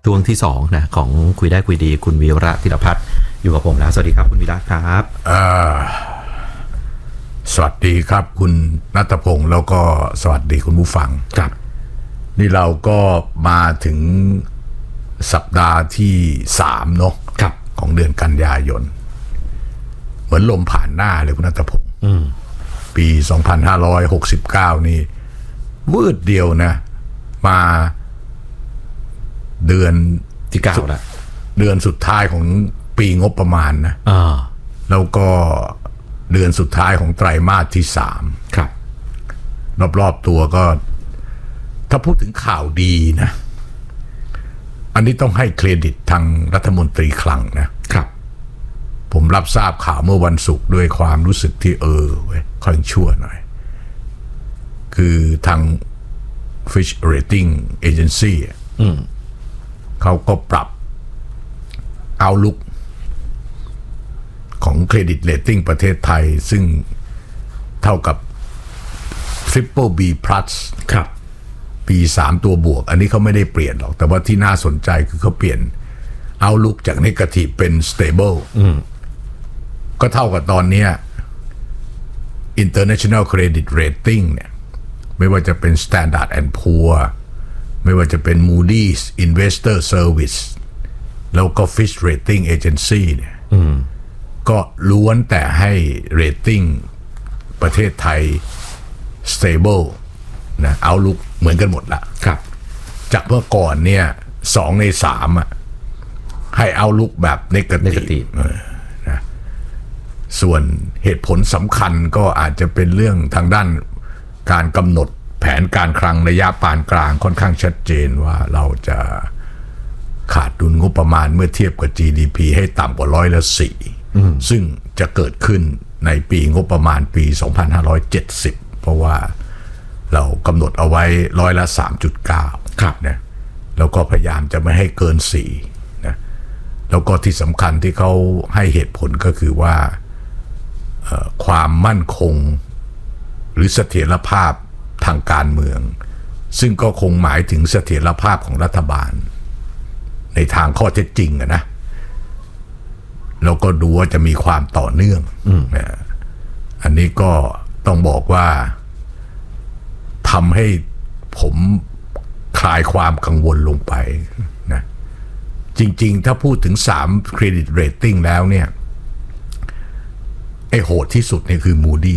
ช่วงที่2นะของคุยได้คุยดีคุณวีระธีรพัฒน์อยู่กับผมแล้วสวัสดีครับคุณวีระครับสวัสดีครับคุณณัฐพงศ์แล้วก็สวัสดีคุณผู้ฟังครับนี่เราก็มาถึงสัปดาห์ที่3เนาะของเดือนกันยายนเหมือนลมผ่านหน้าเลยคุณณัฐพงศ์ปี2569นี่วืดเดียวนะมาเดือนที่9แล้วเดือนสุดท้ายของปีงบประมาณนะแล้วก็เดือนสุดท้ายของไตรมาสที่3 ครับรอบๆตัวก็ถ้าพูดถึงข่าวดีนะอันนี้ต้องให้เครดิตทางรัฐมนตรีคลังนะครับผมรับทราบข่าวเมื่อวันศุกร์ด้วยความรู้สึกที่เว้ยค่อยชั่วหน่อยคือทาง Fitch Rating Agency เขาก็ปรับoutlook ของเครดิตเรตติ้งประเทศไทยซึ่งเท่ากับ Triple B Plus ครับปี3ตัวบวกอันนี้เขาไม่ได้เปลี่ยนหรอกแต่ว่าที่น่าสนใจคือเขาเปลี่ยน outlook จาก negative เป็น stable ก็เท่ากับตอนนี้ International Credit Rating เนี่ยไม่ว่าจะเป็น Standard and Poor ไม่ว่าจะเป็น Moody's Investor Service แล้วก็ Fitch Rating Agency เนี่ยก็ล้วนแต่ให้ rating ประเทศไทย stable นะ outlook เหมือนกันหมดละครับจากเมื่อก่อนเนี่ย2 ใน 3อ่ะให้ outlook แบบ negative นะส่วนเหตุผลสำคัญก็อาจจะเป็นเรื่องทางด้านการกำหนดแผนการคลังระยะปานกลางค่อนข้างชัดเจนว่าเราจะขาดดุลงบประมาณเมื่อเทียบกับ GDP ให้ต่ำกว่า4%ซึ่งจะเกิดขึ้นในปีงบประมาณปี2570เพราะว่าเรากำหนดเอาไว้3.9% ครับนะแล้วก็พยายามจะไม่ให้เกิน4นะแล้วก็ที่สำคัญที่เขาให้เหตุผลก็คือว่าความมั่นคงหรือเสถียรภาพทางการเมืองซึ่งก็คงหมายถึงเสถียรภาพของรัฐบาลในทางข้อเท็จจริงนะแล้วก็ดูว่าจะมีความต่อเนื่องอันนี้ก็ต้องบอกว่าทำให้ผมคลายความกังวลลงไปนะจริงๆถ้าพูดถึง3 Credit Rating แล้วเนี่ยไอ้โหดที่สุดเนี่ยคือ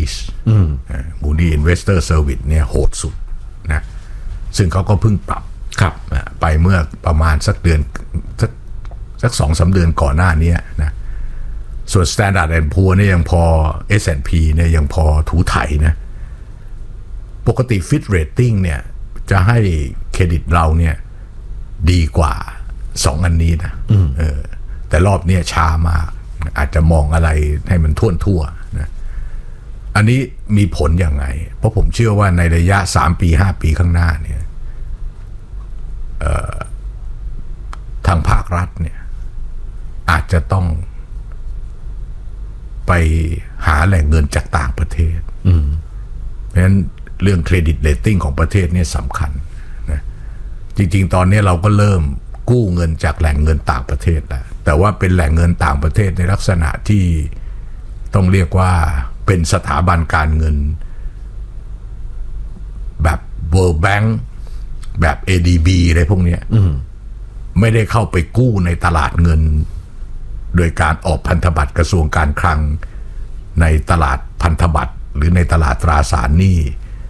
Moody's Investor Service เนี่ยโหดสุดนะซึ่งเขาก็เพิ่งปรับไปเมื่อประมาณสักเดือนสัก 2-3 เดือนก่อนหน้านี้นะส่วน Standard and Poor เนี่ยยังพอ S&P เนี่ยยังพอถูไถนะปกติ Fitch Rating เนี่ยจะให้เครดิตเราเนี่ยดีกว่า2อันนี้นะแต่รอบนี้ช้ามากอาจจะมองอะไรให้มันทั่วนะอันนี้มีผลยังไงเพราะผมเชื่อว่าในระยะ3 ปี 5 ปีข้างหน้าเนี่ยทางภาครัฐเนี่ยอาจจะต้องไปหาแหล่งเงินจากต่างประเทศเพราะฉะนั้นเรื่องเครดิตเรตติ้งของประเทศเนี่ยสำคัญนะจริงๆตอนนี้เราก็เริ่มกู้เงินจากแหล่งเงินต่างประเทศแล้วแต่ว่าเป็นแหล่งเงินต่างประเทศในลักษณะที่ต้องเรียกว่าเป็นสถาบันการเงินแบบ World Bank แบบ ADB อะไรพวกนี้ไม่ได้เข้าไปกู้ในตลาดเงินโดยการออกพันธบัตรกระทรวงการคลังในตลาดพันธบัตรหรือในตลาดตราสารหนี้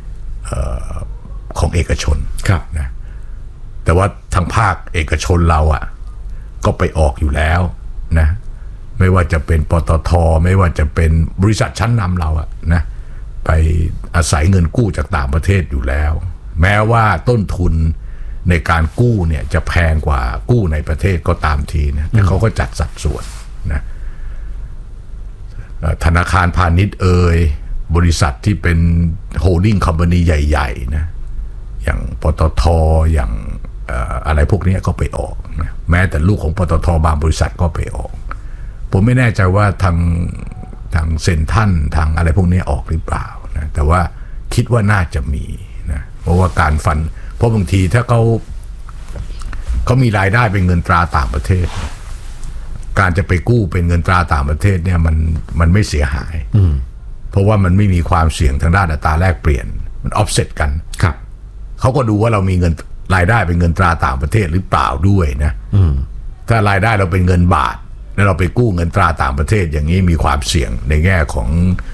ของเอกชนนะแต่ว่าทางภาคเอกชนเราก็ไปออกอยู่แล้วนะไม่ว่าจะเป็นปตท.ไม่ว่าจะเป็นบริษัทชั้นนำเรานะไปอาศัยเงินกู้จากต่างประเทศอยู่แล้วแม้ว่าต้นทุนในการกู้เนี่ยจะแพงกว่ากู้ในประเทศก็ตามทีนะแต่เขาก็จัดสัดส่วนนะธนาคารพาณิชย์บริษัทที่เป็นโฮลดิ้งคอมพานีใหญ่ๆนะอย่างปตท.อย่างอะไรพวกนี้ก็ไปออกนะแม้แต่ลูกของปตท.บางบริษัทก็ไปออกผมไม่แน่ใจว่าทางเซ็นทรัลทางอะไรพวกนี้ออกหรือเปล่านะแต่ว่าคิดว่าน่าจะมีนะเพราะว่าการฟันเพราะบางทีถ้าเขาเขามีรายได้เป็นเงินตราต่างประเทศ การจะไปกู้เป็นเงินตราต่างประเทศเนี่ยมันไม่เสียหายเพราะว่ามันไม่มีความเสี่ยงทางด้านอัตราแลกเปลี่ยนมันออฟเซ็ตกันครับเขาก็ดูว่าเรามีเงินรายได้เป็นเงินตราต่างประเทศหรือเปล่าด้วยนะถ้ารายได้เราเป็นเงินบาทแล้วเราไปกู้เงินตราต่างประเทศอย่างนี้มีความเสี่ยงในแง่ของ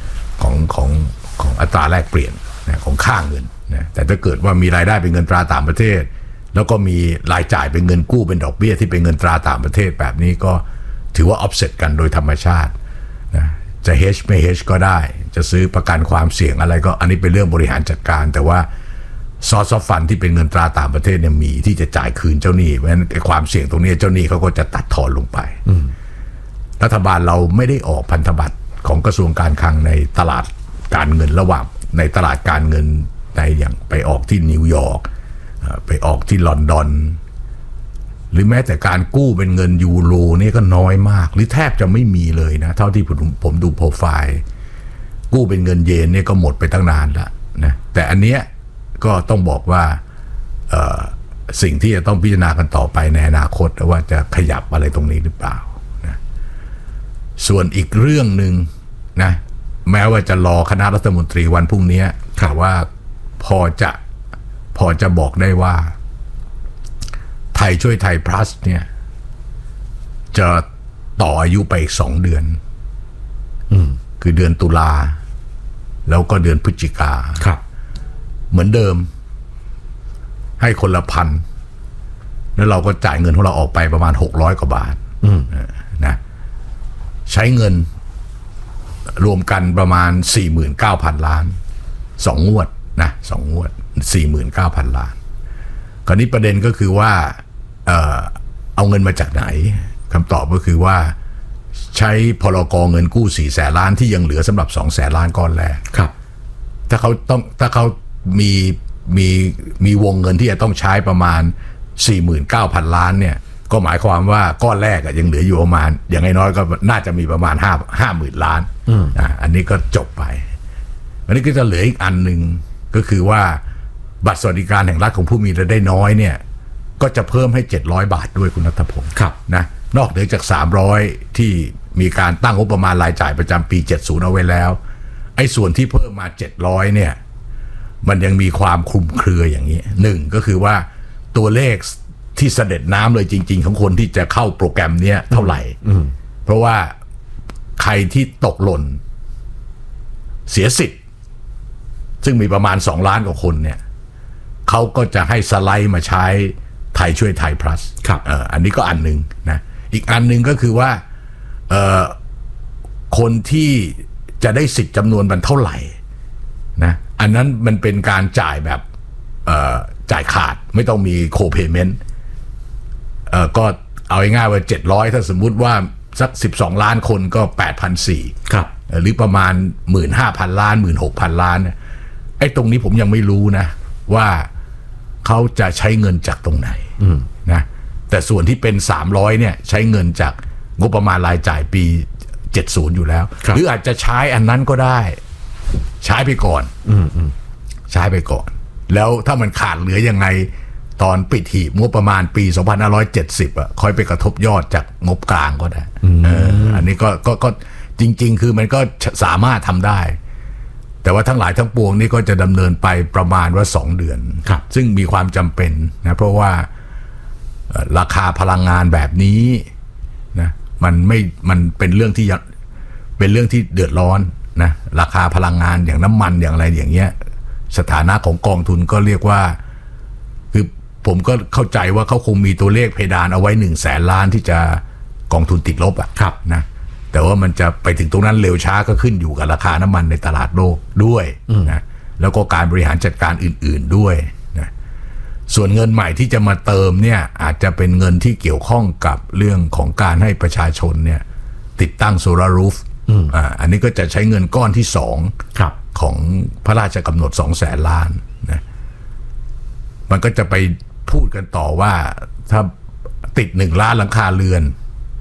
อัตราแลกเปลี่ยนนะของค่าเงินนะแต่ถ้าเกิดว่ามีรายได้เป็นเงินตราต่างประเทศแล้วก็มีรายจ่ายเป็นเงินกู้เป็นดอกเบี้ยที่เป็นเงินตราต่างประเทศแบบนี้ก็ถือว่าออฟเซ็ตกันโดยธรรมชาตินะจะ hedge ไม่ hedge ก็ได้จะซื้อประกันความเสี่ยงอะไรก็อันนี้เป็นเรื่องบริหารจัดการแต่ว่าsource of fund ที่เป็นเงินตราต่างประเทศเนี่ยมีที่จะจ่ายคืนเจ้าหนี้เพราะฉะนั้นความเสี่ยงตรงนี้เจ้าหนี้เขาก็จะตัดทอนลงไปรัฐบาลเราไม่ได้ออกพันธบัตรของกระทรวงการคลังในตลาดการเงินระหว่างในตลาดการเงินในอย่างไปออกที่นิวยอร์กไปออกที่ลอนดอนหรือแม้แต่การกู้เป็นเงินยูโรนี่ก็น้อยมากหรือแทบจะไม่มีเลยนะเท่าที่ผมดูโปรไฟล์กู้เป็นเงินเยนเนี่ยก็หมดไปตั้งนานแล้วนะแต่อันเนี้ยก็ต้องบอกว่าสิ่งที่จะต้องพิจารณากันต่อไปในอนาคตว่าจะขยับอะไรตรงนี้หรือเปล่านะส่วนอีกเรื่องหนึ่งนะแม้ว่าจะรอคณะรัฐมนตรีวันพรุ่งนี้แต่ว่าพอจะบอกได้ว่าไทยช่วยไทย plus เนี่ยจะต่ออายุไปอีก2 เดือนคือเดือนตุลาแล้วก็เดือนพฤศจิกาเหมือนเดิมให้คนละพันแล้วเราก็จ่ายเงินของเราออกไปประมาณ600 กว่าบาทนะใช้เงินรวมกันประมาณ 49,000 ล้าน2 งวดนะ2 งวด 49,000 ล้านคราวนี้ประเด็นก็คือว่าเอาเงินมาจากไหนคำตอบก็คือว่าใช้พรก.เงินกู้400,000 ล้านที่ยังเหลือสำหรับ200,000 ล้านก้อนแรกครับถ้าเขามีวงเงินที่จะต้องใช้ประมาณ 49,000 ล้านเนี่ยก็หมายความว่าก้อนแรกยังเหลืออยู่ประมาณอย่างน้อยก็น่าจะมีประมาณ50,000 ล้านอันนี้ก็จบไปอันนี้ก็จะเหลืออีกอันหนึ่งก็คือว่าบัตรสวัสดิการแห่งรัฐของผู้มีรายได้น้อยเนี่ยก็จะเพิ่มให้700 บาทด้วยคุณณัฐพงศ์นะนอกเหนือจาก300ที่มีการตั้งงบประมาณรายจ่ายประจำปี70เอาไว้แล้วไอ้ส่วนที่เพิ่มมา700เนี่ยมันยังมีความคลุมเครืออย่างนี้1ก็คือว่าตัวเลขที่เสด็จน้ำเลยจริงๆของคนที่จะเข้าโปรแกรมเนี้ยเท่าไหร่เพราะว่าใครที่ตกหล่นเสียสิทธิ์ซึ่งมีประมาณ2 ล้านกว่าคนเนี่ยเขาก็จะให้สไลด์มาใช้ไทยช่วยไทย plus อันนี้ก็อันหนึ่งนะอีกอันหนึ่งก็คือว่าคนที่จะได้สิทธิ์จำนวนมันเท่าไหร่นะอันนั้นมันเป็นการจ่ายแบบจ่ายขาดไม่ต้องมีโคเพย์เมนต์ก็เอาง่ายๆว่า700ถ้าสมมุติว่าสัก12 ล้านคนก็ 8,400 ครับหรือประมาณ 15,000 ล้าน 16,000 ล้านไอ้ตรงนี้ผมยังไม่รู้นะว่าเขาจะใช้เงินจากตรงไหนนะแต่ส่วนที่เป็น300เนี่ยใช้เงินจากงบประมาณรายจ่ายปี70อยู่แล้วหรืออาจจะใช้อันนั้นก็ได้ใช้ไปก่อนใช้ไปก่อนแล้วถ้ามันขาดเหลือยังไงตอนปิดหีบงบประมาณปี2570ค่อยไปกระทบยอดจากงบกลางก็ได้อันนี้ก็จริงๆคือมันก็สามารถทำได้แต่ว่าทั้งหลายทั้งปวงนี่ก็จะดำเนินไปประมาณว่า2 เดือนซึ่งมีความจำเป็นนะเพราะว่าราคาพลังงานแบบนี้นะมันเป็นเรื่องที่เดือดร้อนนะราคาพลังงานอย่างน้ำมันอย่างอะไรอย่างเงี้ยสถานะของกองทุนก็เรียกว่าคือผมก็เข้าใจว่าเขาคงมีตัวเลขเพดานเอาไว้100,000 ล้านที่จะกองทุนติดลบนะแต่ว่ามันจะไปถึงตรงนั้นเร็วช้าก็ขึ้นอยู่กับราคาน้ำมันในตลาดโลกด้วยนะแล้วก็การบริหารจัดการอื่นๆด้วยนะส่วนเงินใหม่ที่จะมาเติมเนี่ยอาจจะเป็นเงินที่เกี่ยวข้องกับเรื่องของการให้ประชาชนเนี่ยติดตั้งโซลาร์รูฟอันนี้ก็จะใช้เงินก้อนที่2ของพระราชกำหนด 200,000 ล้านนะมันก็จะไปพูดกันต่อว่าถ้าติด1 ล้านหลังคาเรือน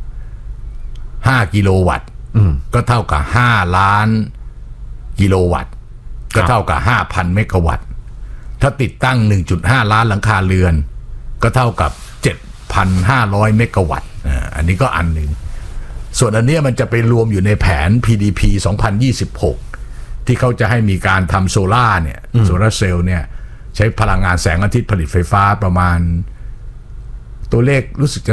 5 กิโลวัตต์ก็เท่ากับ5 ล้านกิโลวัตต์ก็เท่ากับ 5,000 เมกะวัตต์ถ้าติดตั้ง 1.5 ล้านหลังคาเรือนก็เท่ากับ 6,500 เมกะวัตต์อันนี้ก็อันหนึ่งส่วนอันเนี้ยมันจะไปรวมอยู่ในแผน PDP 2026 ที่เขาจะให้มีการทำโซล่าเนี่ยโซลาร์เซลล์เนี่ยใช้พลังงานแสงอาทิตย์ผลิตไฟฟ้าประมาณตัวเลขรู้สึกจะ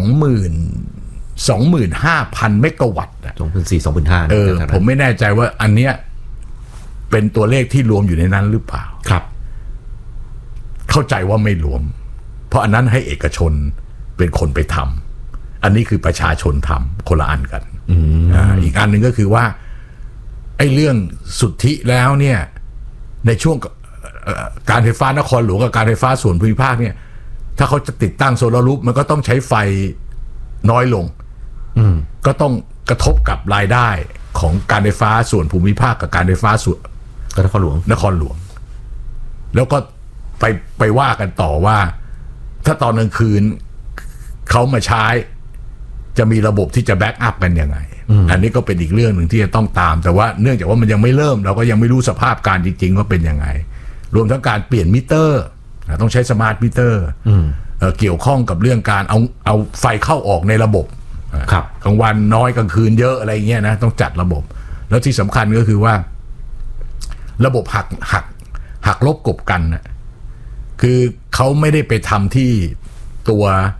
25,000 เมกะวัตต์ 24,000-25,000 ผมไม่แน่ใจว่าอันเนี้ยเป็นตัวเลขที่รวมอยู่ในนั้นหรือเปล่าครับเข้าใจว่าไม่รวมเพราะอันนั้นให้เอกชนเป็นคนไปทำอันนี้คือประชาชนทำคนละอันกันอีกอันหนึ่งก็คือว่าไอ้เรื่องสุทธิแล้วเนี่ยในช่วงการไฟฟ้านครหลวงกับการไฟฟ้าส่วนภูมิภาคเนี่ยถ้าเขาจะติดตั้งโซลาร์รูฟมันก็ต้องใช้ไฟน้อยลงก็ต้องกระทบกับรายได้ของการไฟฟ้าส่วนภูมิภาคกับการไฟฟ้าส่วนนครหลวงแล้วก็ไปว่ากันต่อว่าถ้าตอนกลางคืนเขามาใช้จะมีระบบที่จะแบ็กอัพกันยังไงอันนี้ก็เป็นอีกเรื่องหนึ่งที่จะต้องตามแต่ว่าเนื่องจากว่ามันยังไม่เริ่มเราก็ยังไม่รู้สภาพการจริงๆว่าเป็นยังไงรวมทั้งการเปลี่ยนมิเตอร์ต้องใช้สมาร์ทมิเตอร์เกี่ยวข้องกับเรื่องการเอาไฟเข้าออกในระบบกลางวันน้อยกลางคืนเยอะอะไรเงี้ยนะต้องจัดระบบแล้วที่สำคัญก็คือว่าระบบหักลบกบกันนะคือเขาไม่ได้ไปทำที่ตัว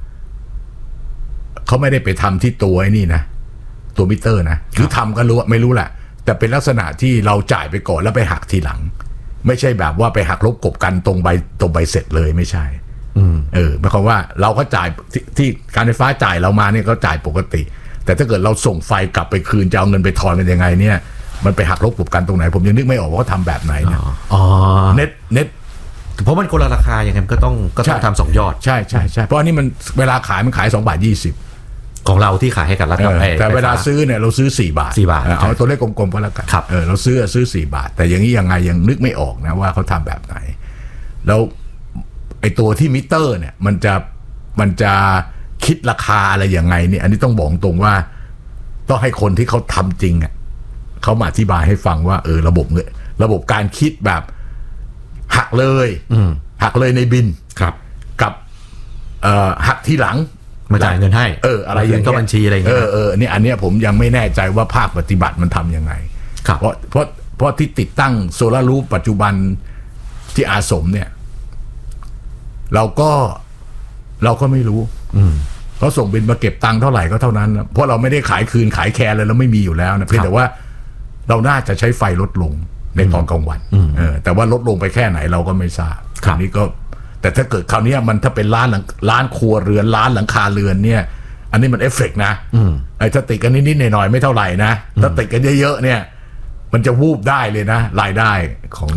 เขาไม่ได้ไปทำที่ตัวไอ้นี่นะตัวมิเตอร์นะหรือทำก็รู้ไม่รู้แหละแต่เป็นลักษณะที่เราจ่ายไปก่อนแล้วไปหักทีหลังไม่ใช่แบบว่าไปหักลบกบกันตรงใบเสร็จเลยไม่ใช่หมายความว่าเราก็จ่ายที่การไฟฟ้าจ่ายเรามาเนี่ยก็จ่ายปกติแต่ถ้าเกิดเราส่งไฟกลับไปคืนจะเอาเงินไปทอนกันยังไงเนี่ยมันไปหักลบกบกันตรงไหนผมยังนึกไม่ออกว่าเขาทำแบบไหนนะเน็ตเพราะมันคนละราคาอย่างไงก็ต้องทำ2 ยอดใช่เพราะอันนี้มันเวลาขายมันขาย2.20 ของเราที่ขายให้กับรัฐแต่เวลาซื้อเนี่ยเราซื้อ4 บาทเอาตัวเลขกลมๆก็แล้วกันเราซื้อ4 บาทแต่อย่างนี้ยังไงยังนึกไม่ออกนะว่าเขาทำแบบไหนแล้วไอ้ตัวที่มิเตอร์เนี่ยมันจะคิดราคาอะไรยังไงเนี่ยอันนี้ต้องบอกตรงว่าต้องให้คนที่เขาทำจริงอ่ะเขามาอธิบายให้ฟังว่าระบบการคิดแบบหักเลยในบินกับหักทีหลังมาจ่ายเงินให้อะไรอย่างเงี้ยก็บัญชีอะไรอย่างเงี้ยนี่อันเนี้ยผมยังไม่แน่ใจว่าภาคปฏิบัติมันทำยังไงเพราะที่ติดตั้งโซลาร์รูฟปัจจุบันที่อาสมเนี่ยเราก็ไม่รู้เขาส่งบินมาเก็บตังค์เท่าไหร่ก็เท่านั้นเพราะเราไม่ได้ขายคืนขายแคร์เลยเราไม่มีอยู่แล้วนะเพียงแต่ว่าเราน่าจะใช้ไฟลดลงในตอนกลางวันแต่ว่าลดลงไปแค่ไหนเราก็ไม่ทราบอันนี้ก็แต่ถ้าเกิดคราวนี้มันถ้าเป็นร้านครัวเรือนร้านหลังคาเรือนเนี่ยอันนี้มันเอฟเฟกต์นะถ้าติดกันนิดๆหน่อยๆไม่เท่าไหร่นะถ้าติดกันเยอะๆเนี่ยมันจะวูบได้เลยนะรายได้ของ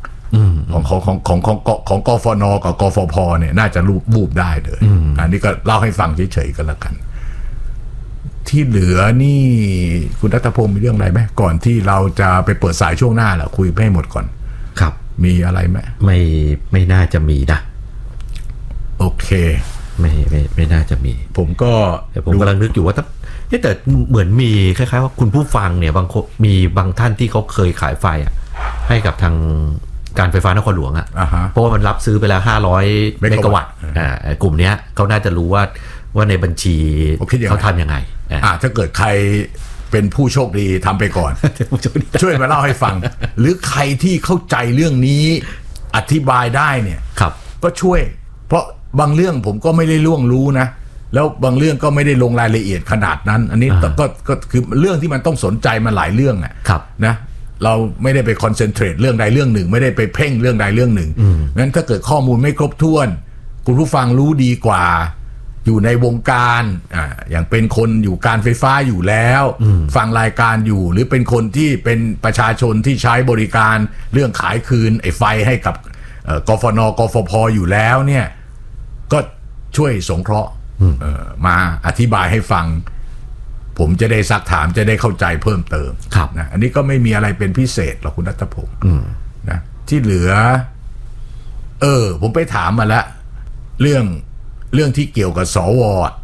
กฟนกับกฟพเนี่ยน่าจะวูบได้เลยอันนี้ก็เล่าให้ฟังเฉยๆกันแล้วกันที่เหลือนี่คุณรัตพงศ์มีเรื่องอะไรไหมก่อนที่เราจะไปเปิดสายช่วงหน้าแหละคุยให้หมดก่อนครับมีอะไรไหมไม่น่าจะมีนะโอเคไม่น่าจะมีผมกำลังนึกอยู่ว่าแต่เหมือนมีคล้ายๆว่าคุณผู้ฟังเนี่ยมีบางท่านที่เขาเคยขายไฟให้กับทางการไฟฟ้านครหลวงเพราะว่ามันรับซื้อไปแล้ว500 เมกะวัตต์กลุ่มนี้เขาน่าจะรู้ว่าในบัญชีเขาทำยังไงถ้าเกิดใครเป็นผู้โชคดีทำไปก่อน ช่วยมาเล่าให้ฟังหรือใครที่เข้าใจเรื่องนี้อธิบายได้เนี่ยก็ช่วยเพราะบางเรื่องผมก็ไม่ได้ล่วงรู้นะแล้วบางเรื่องก็ไม่ได้ลงรายละเอียดขนาดนั้นอันนี้ก็คือเรื่องที่มันต้องสนใจมาหลายเรื่องนะเราไม่ได้ไปคอนเซนเทรตเรื่องใดเรื่องหนึ่งไม่ได้ไปเพ่งเรื่องใดเรื่องหนึ่งงั้นถ้าเกิดข้อมูลไม่ครบถ้วนคุณผู้ฟังรู้ดีกว่าอยู่ในวงการอย่างเป็นคนอยู่การไฟฟ้าอยู่แล้วฟังรายการอยู่หรือเป็นคนที่เป็นประชาชนที่ใช้บริการเรื่องขายคืนไอ้ไฟให้กับกฟนกฟพอยู่แล้วเนี่ยก็ช่วยสงเคราะห์มาอธิบายให้ฟังผมจะได้ซักถามจะได้เข้าใจเพิ่มเติมนะอันนี้ก็ไม่มีอะไรเป็นพิเศษหรอกคุณรัตพงศ์นะที่เหลือผมไปถามมาแล้วเรื่องที่เกี่ยวกับสว